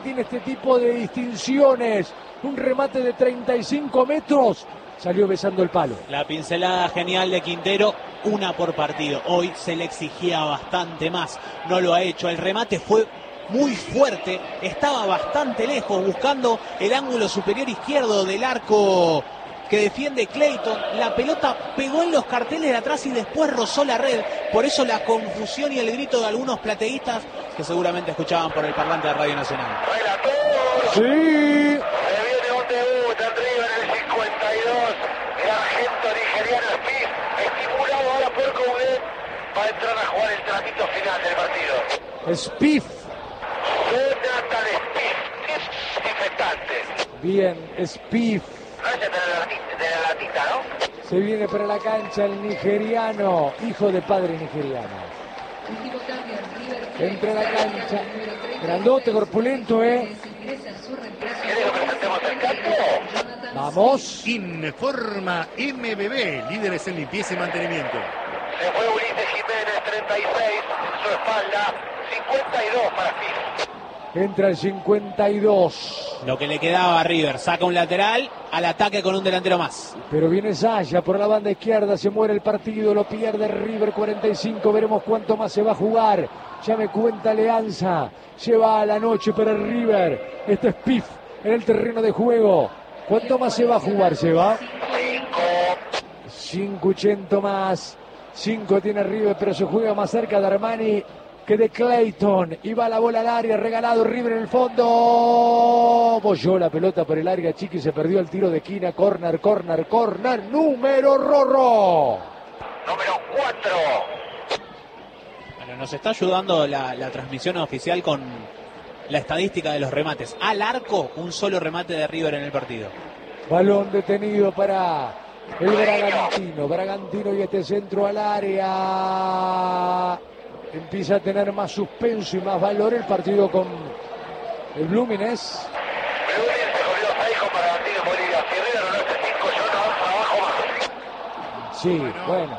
tiene este tipo de distinciones. Un remate de 35 metros. Salió besando el palo. La pincelada genial de Quintero, una por partido. Hoy se le exigía bastante más. No lo ha hecho. El remate fue muy fuerte. Estaba bastante lejos, buscando el ángulo superior izquierdo del arco que defiende Clayton. La pelota pegó en los carteles de atrás y después rozó la red. Por eso la confusión y el grito de algunos plateístas que seguramente escuchaban por el parlante de Radio Nacional. Sí. Se viene un debut en River en el 52. El argento nigeriano Spieth, estimulado ahora por Coudet, va a entrar a jugar el tratito final del partido. Spieth. Jonathan Spieth, es infectante. Bien, Spieth. Gracias de la latita, ¿no? Se viene para la cancha el nigeriano, hijo de padre nigeriano. Entra a la cancha. Grandote, corpulento, ¿eh? ¿Quieres que presentemos el campo? Vamos. Informa MBB, líderes en limpieza y mantenimiento. Se fue Ulises Jiménez, 36, en su espalda, 52 para Spieth. Entra el 52. Lo que le quedaba a River, saca un lateral, al ataque con un delantero más. Pero viene Zaya por la banda izquierda, se muere el partido, lo pierde River 45, veremos cuánto más se va a jugar. Ya me cuenta Leanza, lleva a la noche para River. Este es Spieth en el terreno de juego. ¿Cuánto más se va a jugar? ¿Se va? 5 más. 5 tiene River, pero se juega más cerca de Armani que de Clayton. Y va la bola al área, regalado River en el fondo. Bolló la pelota por el área, Chiqui, se perdió el tiro de esquina. Corner, número Rorro. Número 4. Bueno, nos está ayudando la transmisión oficial con la estadística de los remates. Al arco, un solo remate de River en el partido. Balón detenido para el Bragantino. Bragantino y este centro al área. Empieza a tener más suspenso y más valor el partido con el Bluminense. Bluminense se corrió 6 con Bragantino en Bolivia. Si River no hace 5, yo no trabajo más. Sí, bueno.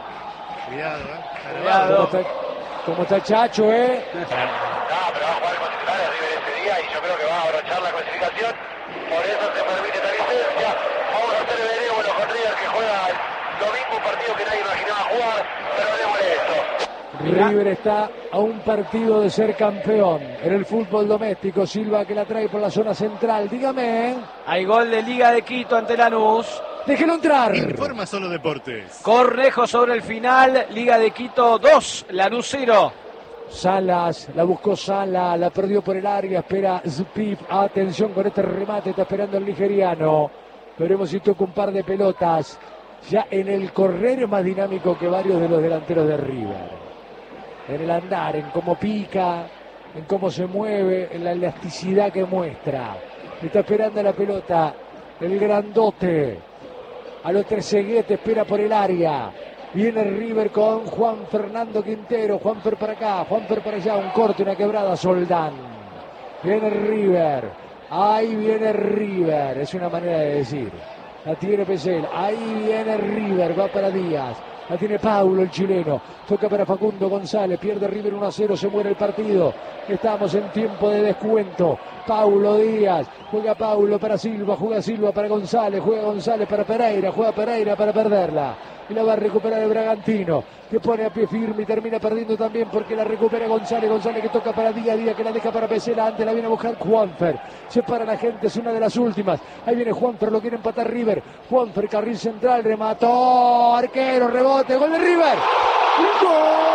Cuidado, Como está Chacho, ¿eh? No, pero va a jugar con titulares River ese día y yo creo que va a abrochar la clasificación. Por eso se permite esta licencia. Vamos a hacer benévolos con River que juega el domingo un partido que nadie imaginaba jugar, pero démosle esto. River está a un partido de ser campeón en el fútbol doméstico. Silva que la trae por la zona central. Dígame. Hay gol de Liga de Quito ante Lanús. Déjelo entrar. Informa Solo Deportes. Cornejo sobre el final. Liga de Quito 2, Lanús 0. Salas, la buscó Sala, la perdió por el área, espera Spieth. Atención con este remate, está esperando el nigeriano. Veremos si toca un par de pelotas. Ya en el correr es más dinámico que varios de los delanteros de River. En el andar, en cómo pica, en cómo se mueve, en la elasticidad que muestra. Está esperando la pelota el grandote. A los Trezeguet espera por el área. Viene River con Juan Fernando Quintero. Juanfer para acá, Juanfer para allá. Un corte, una quebrada, Soldán. Viene River. Ahí viene River. Es una manera de decir. La tiene Pesel. Ahí viene River. Va para Díaz. La tiene Paulo, el chileno. Toca para Facundo González. Pierde River 1-0. Se muere el partido. Estamos en tiempo de descuento. Paulo Díaz. Juega Paulo para Silva. Juega Silva para González. Juega González para Pereira. Juega Pereira para perderla. Y la va a recuperar el Bragantino, que pone a pie firme y termina perdiendo también porque la recupera González. González que toca para Díaz. Díaz que la deja para Pesela. Antes la viene a buscar Juanfer. Se para la gente. Es una de las últimas. Ahí viene Juanfer. Lo quiere empatar River. Juanfer, carril central. Remató. Arquero. Rebote. Gol de River. ¡Gol!